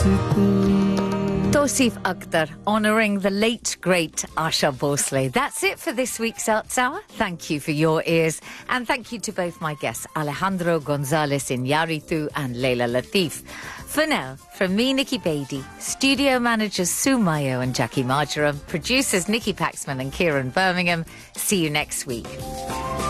Tosif Akhtar, honouring the late, great Asha Bhosle. That's it for this week's Arts Hour. Thank you for your ears. And thank you to both my guests, Alejandro Gonzalez Iñárritu and Leila Latif. For now, from me, Nikki Beattie, studio managers Sue Mayo and Jackie Marjoram, producers Nikki Paxman and Kieran Birmingham. See you next week.